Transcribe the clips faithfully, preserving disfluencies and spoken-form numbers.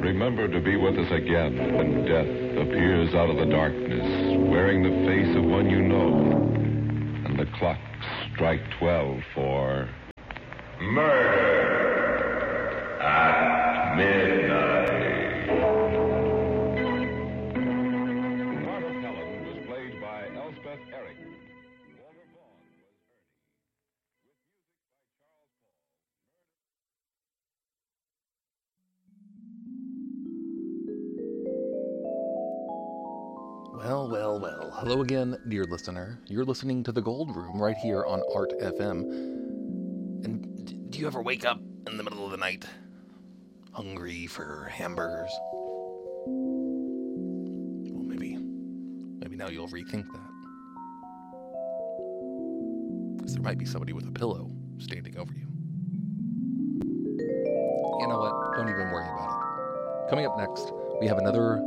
remember to be with us again when death appears out of the darkness, wearing the face of one you know, and the clocks strike twelve for Murder at Midnight. Martha Helen was played by Elspeth Eric. Walter Vaughn was Well, well, well. Hello again, dear listener. You're listening to The Gold Room right here on Art F M. And d- do you ever wake up in the middle of the night hungry for hamburgers? Well, maybe, maybe now you'll rethink that. Because there might be somebody with a pillow standing over you. You know what? Don't even worry about it. Coming up next, we have another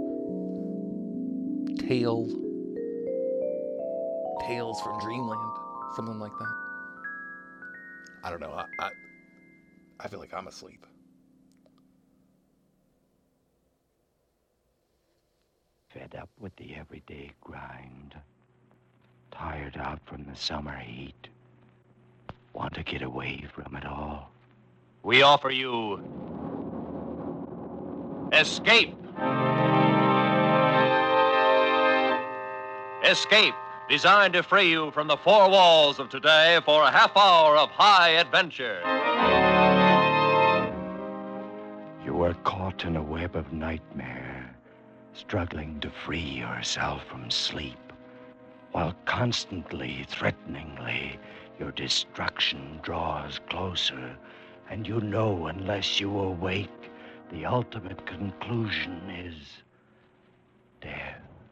tale, tales from Dreamland, something like that. I don't know. I, I, I feel like I'm asleep. Fed up with the everyday grind, tired out from the summer heat, want to get away from it all. We offer you Escape. Escape, designed to free you from the four walls of today for a half hour of high adventure. You are caught in a web of nightmare, struggling to free yourself from sleep, while constantly, threateningly, your destruction draws closer, and you know unless you awake, the ultimate conclusion is death.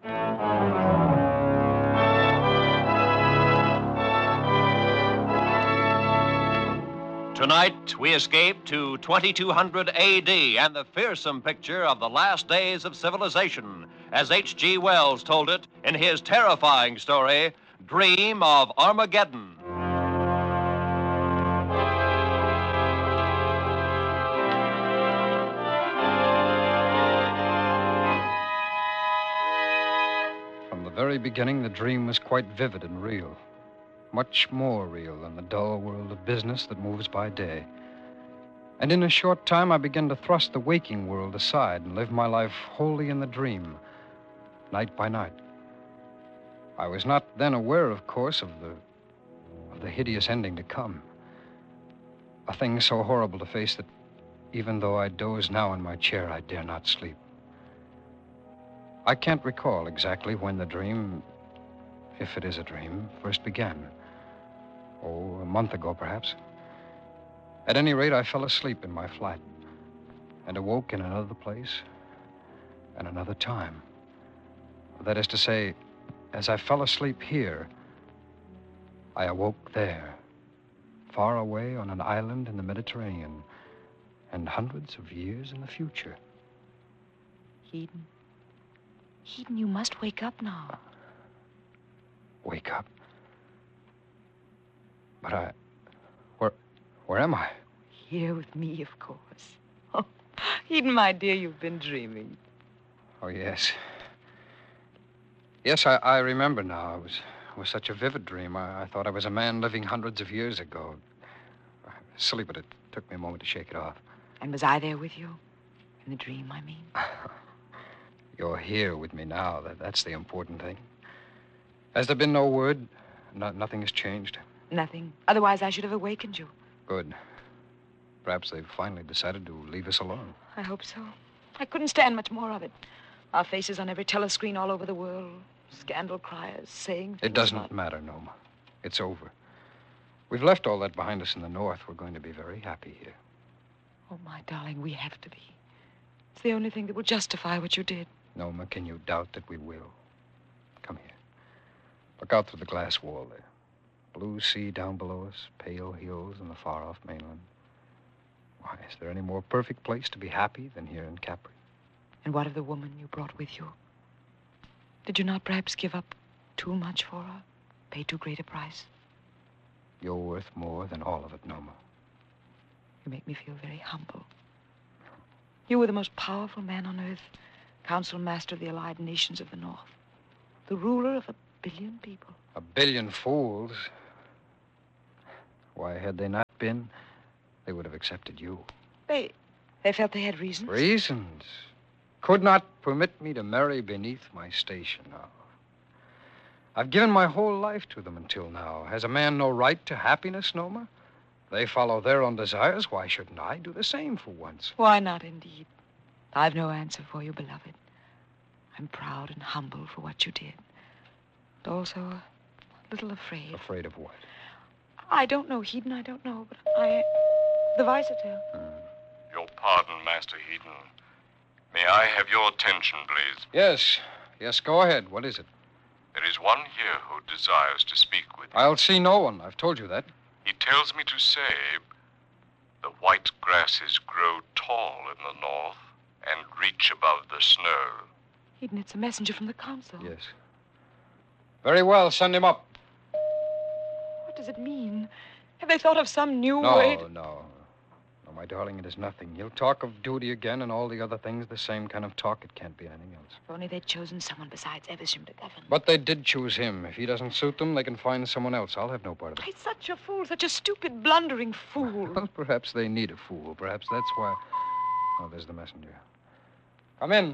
Tonight, we escape to twenty-two hundred A D and the fearsome picture of the last days of civilization, as H G Wells told it in his terrifying story, Dream of Armageddon. From the very beginning, the dream was quite vivid and real. Much more real than the dull world of business that moves by day. And in a short time, I began to thrust the waking world aside and live my life wholly in the dream, night by night. I was not then aware, of course, of the, of the hideous ending to come. A thing so horrible to face that even though I doze now in my chair, I dare not sleep. I can't recall exactly when the dream, if it is a dream, first began. Oh, a month ago, perhaps. At any rate, I fell asleep in my flat and awoke in another place and another time. That is to say, as I fell asleep here, I awoke there, far away on an island in the Mediterranean, and hundreds of years in the future. Eden. Eden, you must wake up now. Wake up? But I... Where... Where am I? Here with me, of course. Oh, Eden, my dear, you've been dreaming. Oh, yes. Yes, I, I remember now. It was, it was such a vivid dream. I, I thought I was a man living hundreds of years ago. Silly, but it took me a moment to shake it off. And was I there with you? In the dream, I mean. You're here with me now. That, that's the important thing. Has there been no word? No, nothing has changed? Nothing. Otherwise, I should have awakened you. Good. Perhaps they've finally decided to leave us alone. I hope so. I couldn't stand much more of it. Our faces on every telescreen all over the world. Scandal criers saying things It doesn't about... matter, Noma. It's over. We've left all that behind us in the north. We're going to be very happy here. Oh, my darling, we have to be. It's the only thing that will justify what you did. Noma, can you doubt that we will? Come here. Look out through the glass wall there. Blue sea down below us, pale hills and the far-off mainland. Why, is there any more perfect place to be happy than here in Capri? And what of the woman you brought with you? Did you not perhaps give up too much for her? Pay too great a price? You're worth more than all of it, Noma. You make me feel very humble. You were the most powerful man on earth, Council Master of the Allied Nations of the North, the ruler of a billion people. A billion fools. Why, had they not been, they would have accepted you. They, they felt they had reasons. Reasons? Could not permit me to marry beneath my station now. I've given my whole life to them until now. Has a man no right to happiness, Noma? They follow their own desires. Why shouldn't I do the same for once? Why not, indeed? I've no answer for you, beloved. I'm proud and humble for what you did. But also a little afraid. Afraid of what? I don't know, Heaton, I don't know, but I... The Vicetel. Hmm. Your pardon, Master Heaton. May I have your attention, please? Yes. Yes, go ahead. What is it? There is one here who desires to speak with you. I'll see no one. I've told you that. He tells me to say the white grasses grow tall in the north and reach above the snow. Heaton, it's a messenger from the council. Yes. Very well. Send him up. What does it mean? Have they thought of some new No, way? no. No, my darling, it is nothing. He'll talk of duty again and all the other things, the same kind of talk. It can't be anything else. If only they'd chosen someone besides Evesham to govern. But they did choose him. If he doesn't suit them, they can find someone else. I'll have no part of it. He's such a fool, such a stupid, blundering fool. Well, perhaps they need a fool. Perhaps that's why... Oh, there's the messenger. Come in.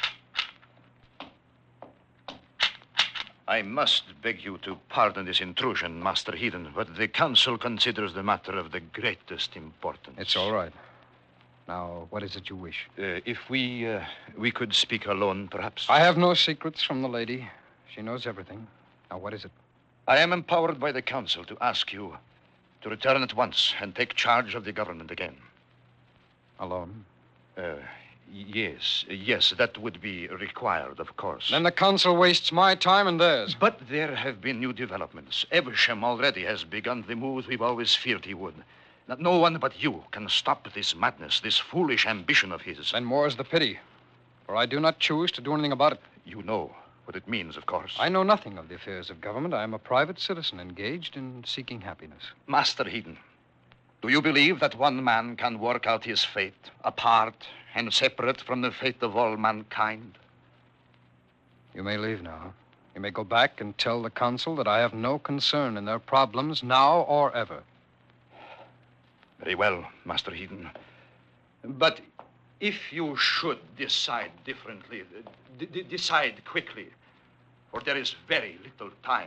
I must beg you to pardon this intrusion, Master Heaton, but the council considers the matter of the greatest importance. It's all right. Now, what is it you wish? Uh, if we, uh, we could speak alone, perhaps. I have no secrets from the lady. She knows everything. Now, what is it? I am empowered by the council to ask you to return at once and take charge of the government again. Alone? Uh, yes, yes, that would be required, of course. Then the council wastes my time and theirs. But there have been new developments. Evesham already has begun the moves we've always feared he would. That no one but you can stop this madness, this foolish ambition of his. Then more's the pity, for I do not choose to do anything about it. You know what it means, of course. I know nothing of the affairs of government. I am a private citizen engaged in seeking happiness. Master Heaton, do you believe that one man can work out his fate apart and separate from the fate of all mankind? You may leave now. You may go back and tell the council that I have no concern in their problems now or ever. Very well, Master Heaton. But if you should decide differently, d- d- decide quickly, for there is very little time.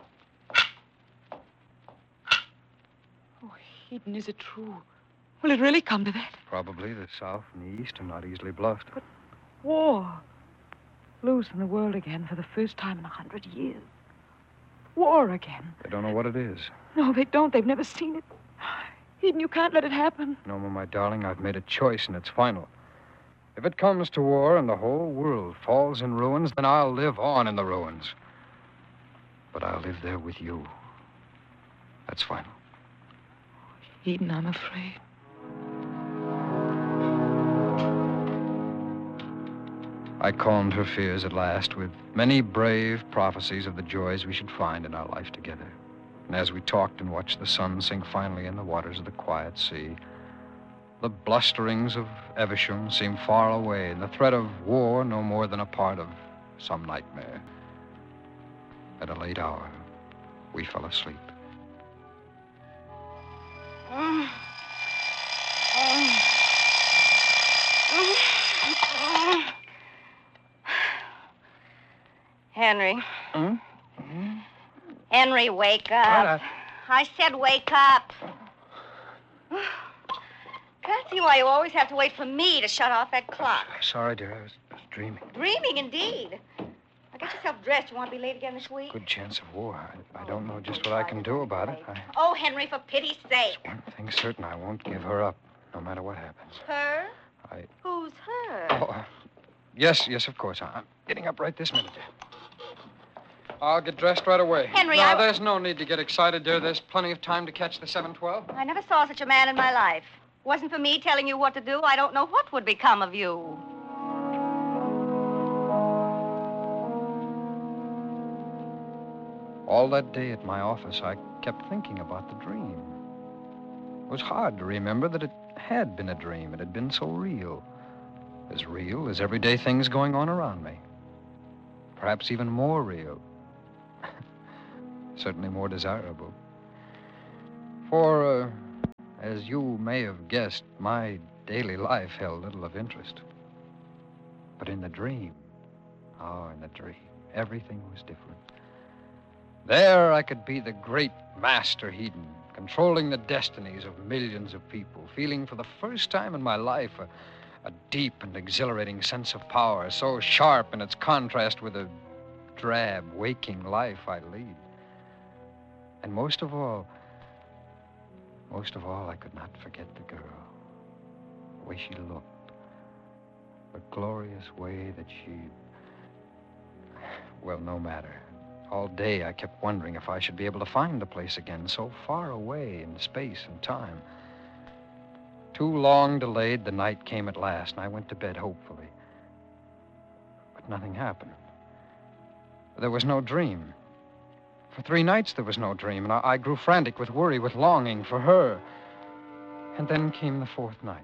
Oh, Heaton, is it true? Will it really come to that? Probably the South and the East are not easily bluffed. But war. Loose in the world again for the first time in a hundred years. War again. They don't know what it is. No, they don't. They've never seen it. Heaton, you can't let it happen. Noma, my darling, I've made a choice, and it's final. If it comes to war and the whole world falls in ruins, then I'll live on in the ruins. But I'll live there with you. That's final. Heaton, I'm afraid. I calmed her fears at last with many brave prophecies of the joys we should find in our life together. And as we talked and watched the sun sink finally in the waters of the quiet sea, the blusterings of Evesham seemed far away, and the threat of war no more than a part of some nightmare. At a late hour, we fell asleep. Henry. Hmm? Henry, wake up. I said wake up. Can't see why you always have to wait for me to shut off that clock. Sorry, dear. I was, I was dreaming. Dreaming, indeed. Now get yourself dressed. You want to be late again this week? Good chance of war. I, I don't know just what I can do about it. I, Oh, Henry, for pity's sake. one thing's certain, I won't give her up, no matter what happens. Her? I... Who's her? Oh, uh, yes, yes, of course. I- I'm getting up right this minute. I'll get dressed right away. Henry, no, I- there's no need to get excited, dear. There's plenty of time to catch the seven twelve. I never saw such a man in my life. Wasn't for me telling you what to do, I don't know what would become of you. All that day at my office, I kept thinking about the dream. It was hard to remember that it had been a dream. It had been so real. As real as everyday things going on around me. Perhaps even more real. Certainly more desirable. For, uh, as you may have guessed, my daily life held little of interest. But in the dream, oh, in the dream, everything was different. There I could be the great Master Hedon, controlling the destinies of millions of people, feeling for the first time in my life a, a deep and exhilarating sense of power, so sharp in its contrast with the drab, waking life I lead. And most of all, most of all, I could not forget the girl, the way she looked, the glorious way that she... Well, no matter. All day I kept wondering if I should be able to find the place again, so far away in space and time. Too long delayed, the night came at last, and I went to bed hopefully. But nothing happened. There was no dream. For three nights there was no dream, and I, I grew frantic with worry, with longing for her. And then came the fourth night.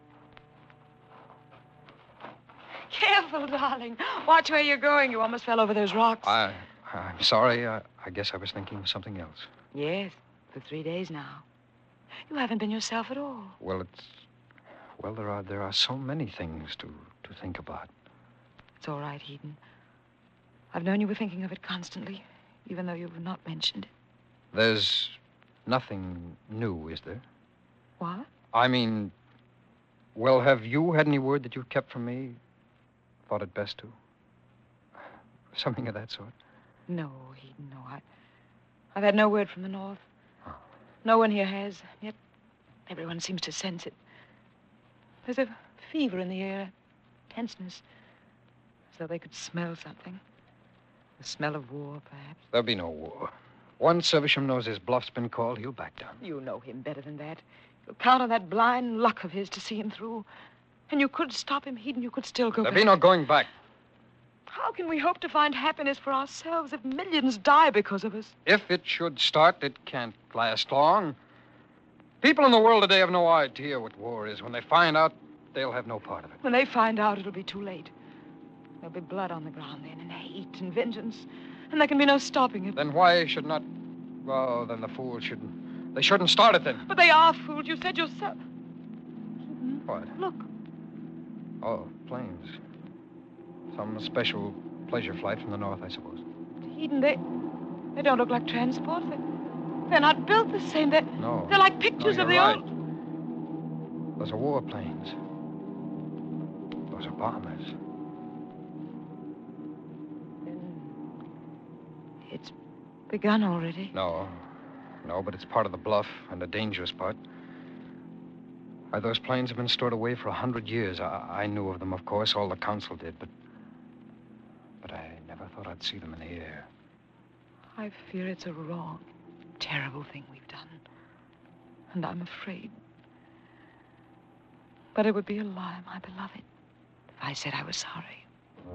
Careful, darling. Watch where you're going. You almost fell over those rocks. I... I'm sorry. I, I guess I was thinking of something else. Yes, for three days now. You haven't been yourself at all. Well, it's... Well, there are there are so many things to, to think about. It's all right, Hedon. I've known you were thinking of it constantly, even though you've not mentioned it. There's nothing new, is there? What? I mean, well, have you had any word that you've kept from me? Thought it best to? Something of that sort? No, Hedon, no. I, I've had no word from the North. Oh. No one here has. Yet everyone seems to sense it. There's a fever in the air, tenseness, as though they could smell something. The smell of war, perhaps. There'll be no war. Once Evesham knows his bluff's been called, he'll back down. You know him better than that. You'll count on that blind luck of his to see him through. And you could stop him, Hedon. You could still go There'll back. be no going back. How can we hope to find happiness for ourselves if millions die because of us? If it should start, it can't last long. People in the world today have no idea what war is. When they find out, they'll have no part of it. When they find out, it'll be too late. There'll be blood on the ground then, and hate and vengeance. And there can be no stopping it. Then why should not... Oh, then the fools shouldn't... They shouldn't start it then. But they are fools. You said yourself. What? Look. Oh, planes. Some special pleasure flight from the north, I suppose. Hedon, they... They don't look like transports. They, they're not built the same. They're, No. they're like pictures no, of the you're right. old... Those are war planes. Those are bombers. It's begun already. No. No, but it's part of the bluff, and the dangerous part. Why, those planes have been stored away for a hundred years. I, I knew of them, of course. All the council did, but... But I never thought I'd see them in the air. I fear it's a wrong, terrible thing we've done. And I'm afraid. But it would be a lie, my beloved, if I said I was sorry.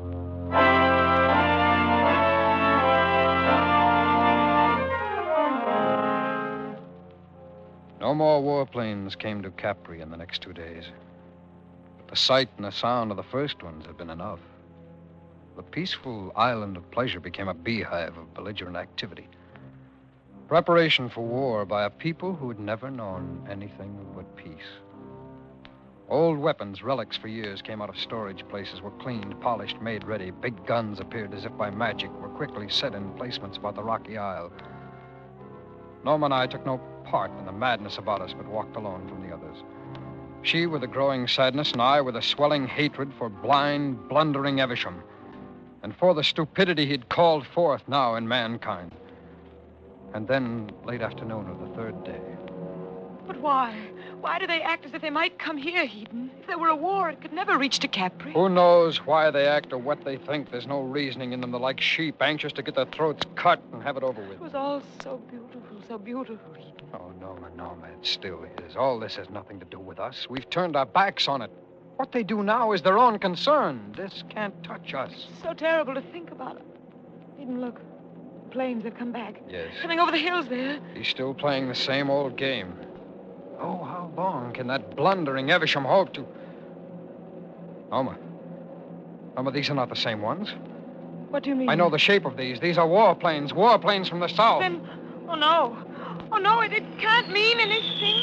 No more warplanes came to Capri in the next two days. But the sight and the sound of the first ones had been enough. The peaceful island of pleasure became a beehive of belligerent activity. Preparation for war by a people who had never known anything but peace. Old weapons, relics for years, came out of storage places, were cleaned, polished, made ready. Big guns appeared as if by magic, were quickly set in placements about the rocky isle. Norma and I took no part in the madness about us, but walked alone from the others. She with a growing sadness, and I with a swelling hatred for blind, blundering Evesham, and for the stupidity he'd called forth now in mankind. And then, late afternoon of the third day. But why? Why do they act as if they might come here, Hedon? If there were a war, it could never reach to Capri. Who knows why they act or what they think? There's no reasoning in them. They're like sheep, anxious to get their throats cut and have it over with. It was all so beautiful, so beautiful, Hedon. Oh, Norma, Norma, it still is. All this has nothing to do with us. We've turned our backs on it. What they do now is their own concern. This can't touch us. It's so terrible to think about it. Hedon, look. The planes have come back. Yes. Coming over the hills there. He's still playing the same old game. Oh, how long can that blundering Evesham hope to... Norma. Norma, these are not the same ones. What do you mean? I know the shape of these. These are warplanes. Warplanes from the south. Then, oh no. Oh no, it, it can't mean anything.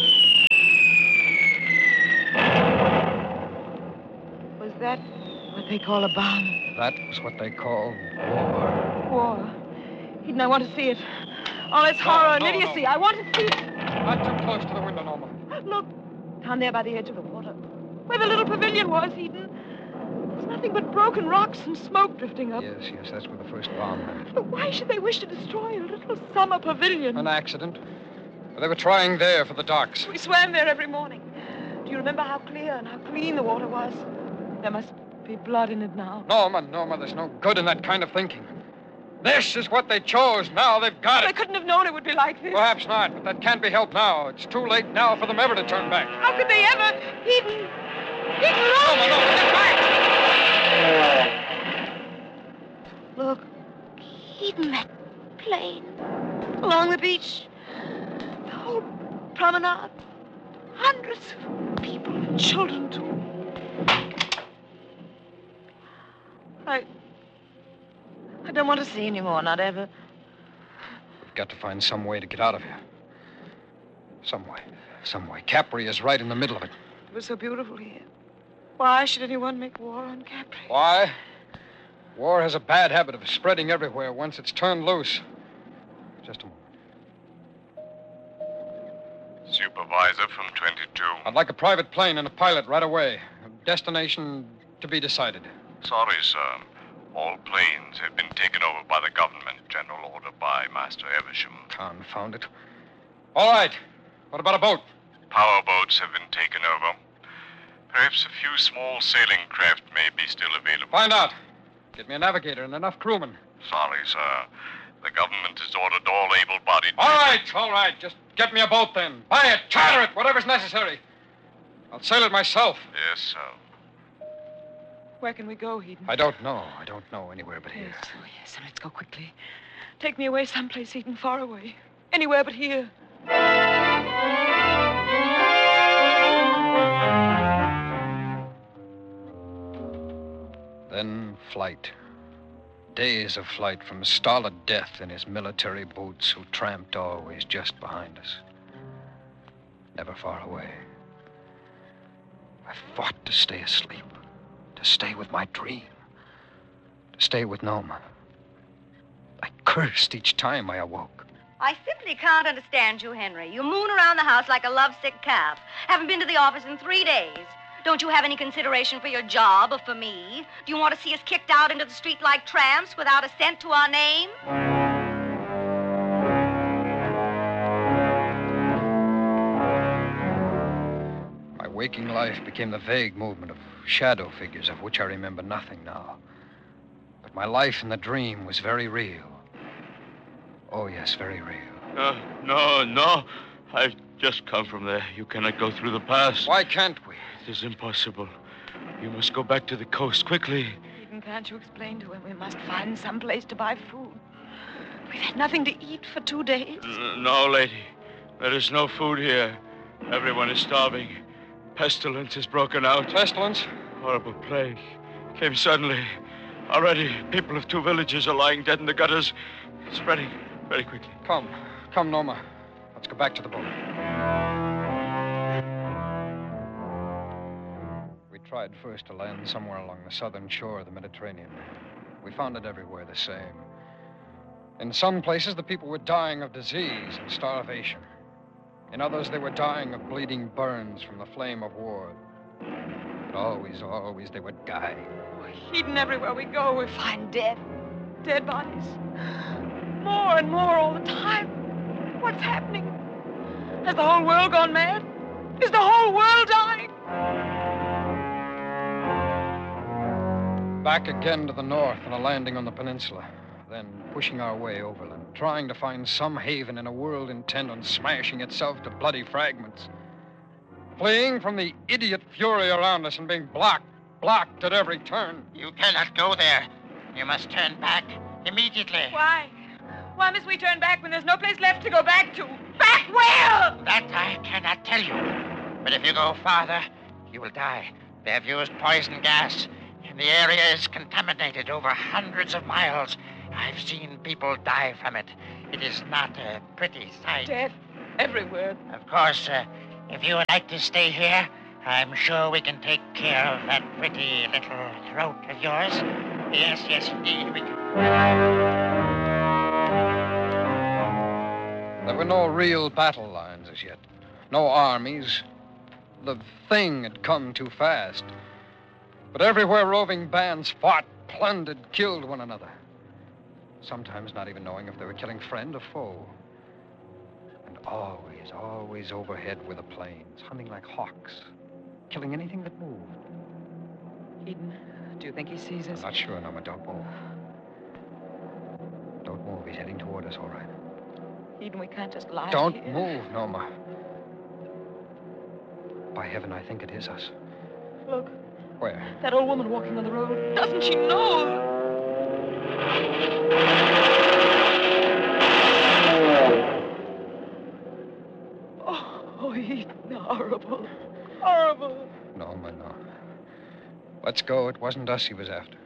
Was that what they call a bomb? That was what they call war. War. Eden, I want to see it. All its No, horror and no, idiocy. no. I want to see it. Not too close to the window, Norma. Look, down there by the edge of the water. Where the little pavilion was, Eden. There's nothing but broken rocks and smoke drifting up. Yes, yes, that's where the first bomb went. But why should they wish to destroy a little summer pavilion? An accident. They were trying there for the docks. We swam there every morning. Do you remember how clear and how clean the water was? There must be blood in it now. Norma, Norma, there's no good in that kind of thinking. This is what they chose. Now they've got They it. couldn't have known it would be like this. Perhaps not, but that can't be helped now. It's too late now for them ever to turn back. How could they ever? Eden! Eden, look! Norma, Norma, get back! Look, Eden, that plane. Along the beach. The whole promenade. Hundreds of people and children, too. I... I don't want to see any more, not ever. We've got to find some way to get out of here. Some way. Some way. Capri is right in the middle of it. It was so beautiful here. Why should anyone make war on Capri? Why? War has a bad habit of spreading everywhere once it's turned loose. Just a moment. Supervisor from twenty-two. I'd like a private plane and a pilot right away. Destination to be decided. Sorry, sir. All planes have been taken over by the government. General order by Master Evesham. Confound it. All right. What about a boat? Power boats have been taken over. Perhaps a few small sailing craft may be still available. Find out. Get me a navigator and enough crewmen. Sorry, sir. The government has ordered all able-bodied... All right, all right. Just get me a boat then. Buy it, charter it, whatever's necessary. I'll sail it myself. Yes, sir. Where can we go, Eden? I don't know. I don't know anywhere but here. Yes, oh yes, and let's go quickly. Take me away someplace, Eden, far away. Anywhere but here. Then flight. Days of flight from stolid death in his military boots who tramped always just behind us. Never far away. I fought to stay asleep. To stay with my dream. To stay with Norma. I cursed each time I awoke. I simply can't understand you, Henry. You moon around the house like a lovesick calf. Haven't been to the office in three days. Don't you have any consideration for your job or for me? Do you want to see us kicked out into the street like tramps without a cent to our name? My waking life became the vague movement of shadow figures of which I remember nothing now. But my life in the dream was very real. Oh, yes, very real. Uh, no, no. I've just come from there. You cannot go through the pass. Why can't we? It is impossible. You must go back to the coast quickly. Eden, can't you explain to him we must find some place to buy food? We've had nothing to eat for two days. N- no, lady. There is no food here. Everyone is starving. Pestilence has broken out. Pestilence? Horrible plague. Came suddenly. Already, people of two villages are lying dead in the gutters. It's spreading very quickly. Come. Come, Norma. Let's go back to the boat. We tried first to land somewhere along the southern shore of the Mediterranean. We found it everywhere the same. In some places, the people were dying of disease and starvation. In others, they were dying of bleeding burns from the flame of war. But always, always, they would die. Eden, everywhere we go, we find death. Dead bodies. More and more all the time. What's happening? Has the whole world gone mad? Is the whole world dying? Back again to the north and a landing on the peninsula. Then pushing our way overland, trying to find some haven in a world intent on smashing itself to bloody fragments. Fleeing from the idiot fury around us and being blocked, blocked at every turn. You cannot go there. You must turn back immediately. Why? Why must we turn back when there's no place left to go back to? Back where? That I cannot tell you. But if you go farther, you will die. They've used poison gas, and the area is contaminated over hundreds of miles. I've seen people die from it. It is not a pretty sight. Death everywhere. Of course, uh, if you would like to stay here, I'm sure we can take care of that pretty little throat of yours. Yes, yes, indeed, we can. There were no real battle lines as yet. No armies. The thing had come too fast. But everywhere roving bands fought, plundered, killed one another. Sometimes not even knowing if they were killing friend or foe. And always, always overhead were the planes, hunting like hawks, killing anything that moved. Eden, do you think he sees us? I'm not sure, Norma. Don't move. Don't move. He's heading toward us, all right. Eden, we can't just lie Don't here. move, Norma. By heaven, I think it is us. Look, Where? that old woman walking on the road. Doesn't she know? Oh, Eden, horrible. Horrible. Norma, no. Let's go. It wasn't us he was after.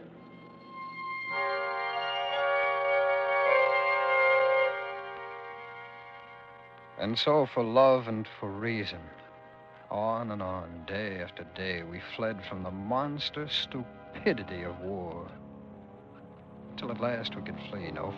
And so, for love and for reason, on and on, day after day, we fled from the monster stupidity of war. Till at last we could flee no